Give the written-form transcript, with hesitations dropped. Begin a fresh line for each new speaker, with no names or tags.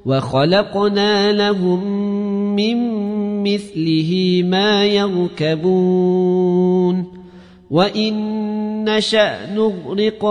وخلقنا لهم من مثله ما يركبون وإن نشأ نغرق